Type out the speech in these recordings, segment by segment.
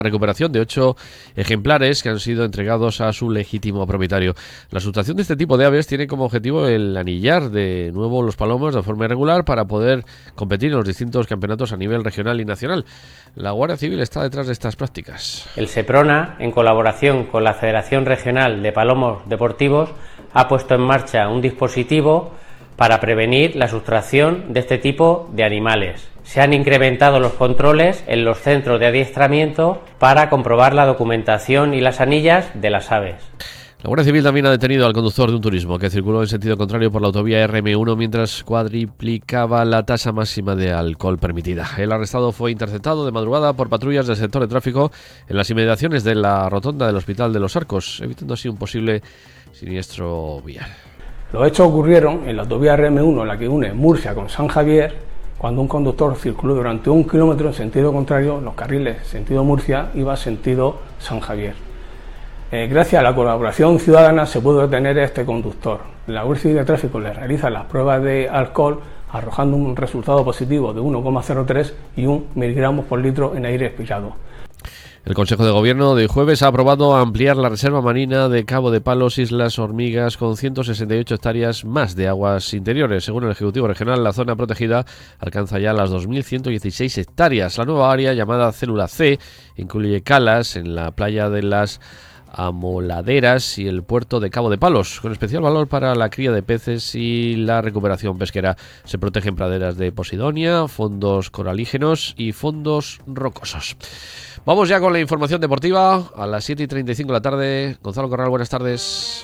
recuperación de 8 ejemplares que han sido entregados a su legítimo propietario. La sustracción de este tipo de aves tiene como objetivo el anillar de nuevo los palomos de forma irregular para poder competir en los distintos campeonatos a nivel regional y nacional. La Guardia Civil está detrás de estas prácticas. El Seprona, en colaboración con la Federación Regional de Palomos Deportivos, ha puesto en marcha un dispositivo para prevenir la sustracción de este tipo de animales. Se han incrementado los controles en los centros de adiestramiento para comprobar la documentación y las anillas de las aves. La Guardia Civil también ha detenido al conductor de un turismo que circuló en sentido contrario por la autovía RM1 mientras cuadriplicaba la tasa máxima de alcohol permitida. El arrestado fue interceptado de madrugada por patrullas del sector de tráfico en las inmediaciones de la rotonda del Hospital de los Arcos, evitando así un posible siniestro vial. Los hechos ocurrieron en la autovía RM1, la que une Murcia con San Javier, cuando un conductor circuló durante 1 kilómetro en sentido contrario, los carriles sentido Murcia iba sentido San Javier. Gracias a la colaboración ciudadana se pudo detener a este conductor. La Guardia Civil de Tráfico le realiza las pruebas de alcohol, arrojando un resultado positivo de 1,03 y 1 miligramos por litro en aire expirado. El Consejo de Gobierno de jueves ha aprobado ampliar la reserva marina de Cabo de Palos, Islas Hormigas, con 168 hectáreas más de aguas interiores. Según el Ejecutivo Regional, la zona protegida alcanza ya las 2.116 hectáreas. La nueva área, llamada Célula C, incluye calas en la playa de las Amoladeras y el puerto de Cabo de Palos, con especial valor para la cría de peces y la recuperación pesquera. Se protegen praderas de posidonia, fondos coralígenos y fondos rocosos. Vamos ya con la información deportiva a las 7:35 de la tarde. Gonzalo Corral, buenas tardes.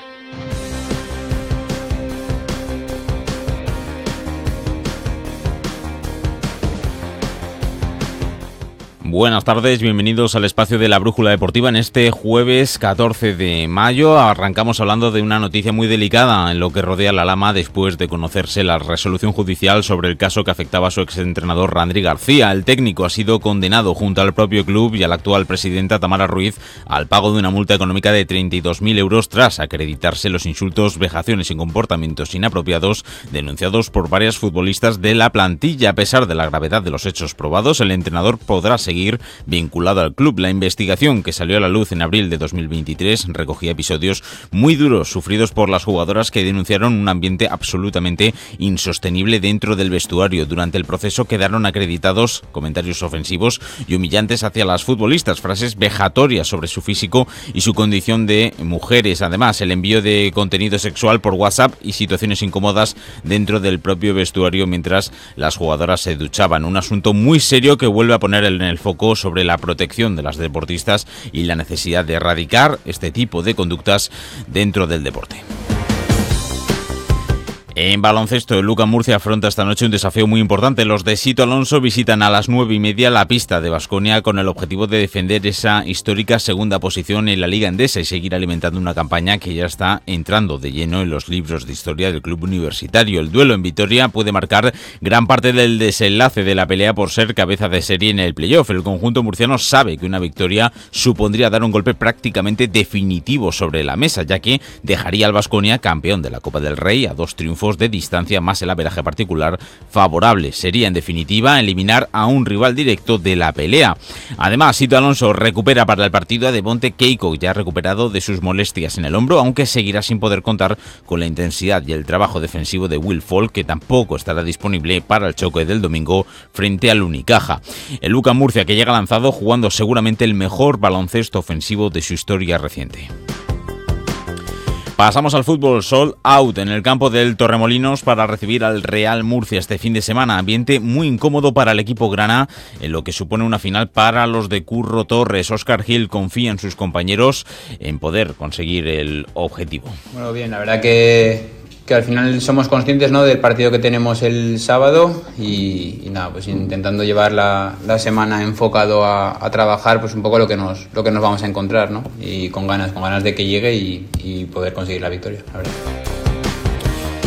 Buenas tardes, bienvenidos al espacio de la Brújula Deportiva en este jueves 14 de mayo. Arrancamos hablando de una noticia muy delicada en lo que rodea a la Lama después de conocerse la resolución judicial sobre el caso que afectaba a su exentrenador Randri García. El técnico ha sido condenado junto al propio club y a la actual presidenta Tamara Ruiz al pago de una multa económica de 32.000 euros tras acreditarse los insultos, vejaciones y comportamientos inapropiados denunciados por varias futbolistas de la plantilla. A pesar de la gravedad de los hechos probados, el entrenador podrá seguir vinculado al club. La investigación, que salió a la luz en abril de 2023, recogía episodios muy duros sufridos por las jugadoras que denunciaron un ambiente absolutamente insostenible dentro del vestuario. Durante el proceso quedaron acreditados comentarios ofensivos y humillantes hacia las futbolistas, frases vejatorias sobre su físico y su condición de mujeres. Además, el envío de contenido sexual por WhatsApp y situaciones incómodas dentro del propio vestuario mientras las jugadoras se duchaban. Un asunto muy serio que vuelve a poner en el foco sobre la protección de las deportistas y la necesidad de erradicar este tipo de conductas dentro del deporte. En baloncesto, el Luca Murcia afronta esta noche un desafío muy importante. Los de Sito Alonso visitan a las 9:30 la pista de Baskonia con el objetivo de defender esa histórica segunda posición en la Liga Endesa y seguir alimentando una campaña que ya está entrando de lleno en los libros de historia del club universitario. El duelo en Vitoria puede marcar gran parte del desenlace de la pelea por ser cabeza de serie en el playoff. El conjunto murciano sabe que una victoria supondría dar un golpe prácticamente definitivo sobre la mesa, ya que dejaría al Baskonia campeón de la Copa del Rey a 2 triunfos de distancia más el averaje particular favorable. Sería en definitiva eliminar a un rival directo de la pelea. Además, Sito Alonso recupera para el partido a Devonte Keiko, ya recuperado de sus molestias en el hombro, aunque seguirá sin poder contar con la intensidad y el trabajo defensivo de Will Folk, que tampoco estará disponible para el choque del domingo frente al Unicaja. El Luca Murcia, que llega lanzado jugando seguramente el mejor baloncesto ofensivo de su historia reciente. Pasamos al fútbol, sold out en el campo del Torremolinos para recibir al Real Murcia este fin de semana. Ambiente muy incómodo para el equipo grana, en lo que supone una final para los de Curro Torres. Óscar Gil confía en sus compañeros en poder conseguir el objetivo. Bueno, bien, la verdad que al final somos conscientes, ¿no?, del partido que tenemos el sábado y nada, pues intentando llevar la semana enfocado a trabajar pues un poco lo que nos vamos a encontrar, ¿no? Y con ganas de que llegue y poder conseguir la victoria, la verdad.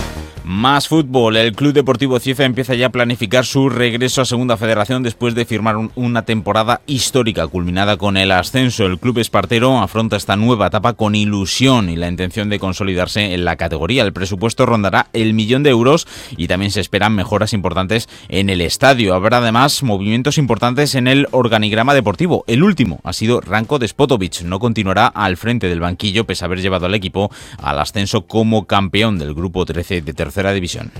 Más fútbol. El Club Deportivo Cieza empieza ya a planificar su regreso a Segunda Federación después de firmar una temporada histórica culminada con el ascenso. El club espartero afronta esta nueva etapa con ilusión y la intención de consolidarse en la categoría. El presupuesto rondará el 1.000.000 de euros y también se esperan mejoras importantes en el estadio. Habrá además movimientos importantes en el organigrama deportivo. El último ha sido Ranko Despotovic. No continuará al frente del banquillo pese a haber llevado al equipo al ascenso como campeón del grupo 13 de Tercera División.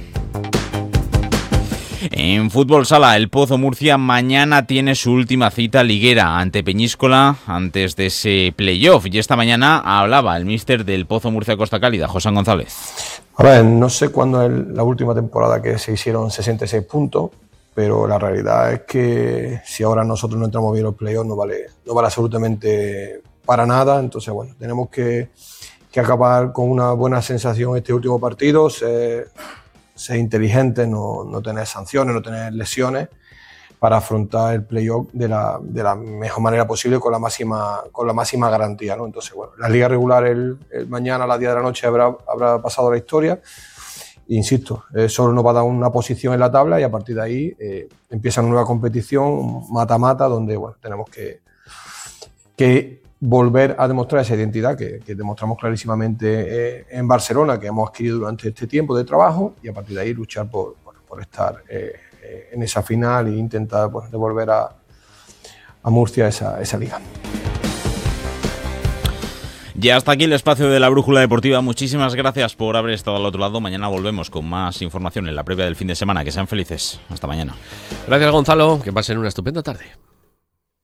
En fútbol sala, el Pozo Murcia mañana tiene su última cita liguera ante Peñíscola antes de ese playoff. Y esta mañana hablaba el míster del Pozo Murcia Costa Cálida, José González. A ver, no sé cuándo es la última temporada que se hicieron 66 puntos, pero la realidad es que si ahora nosotros no entramos bien en los playoffs no vale absolutamente para nada. Entonces, bueno, tenemos que acabar con una buena sensación este último partido, ser inteligente, no tener sanciones, no tener lesiones, para afrontar el playoff de la mejor manera posible con la máxima garantía, ¿no? Entonces, bueno, la liga regular el mañana a las 10 de la noche habrá pasado la historia. Insisto, solo nos va a dar una posición en la tabla y a partir de ahí empieza una nueva competición mata-mata donde, bueno, tenemos que volver a demostrar esa identidad que demostramos clarísimamente en Barcelona, que hemos adquirido durante este tiempo de trabajo, y a partir de ahí luchar por estar en esa final e intentar, pues, devolver a Murcia esa liga. Ya hasta aquí el espacio de la Brújula Deportiva. Muchísimas gracias por haber estado al otro lado. Mañana volvemos con más información en la previa del fin de semana. Que sean felices. Hasta mañana. Gracias, Gonzalo. Que pasen una estupenda tarde.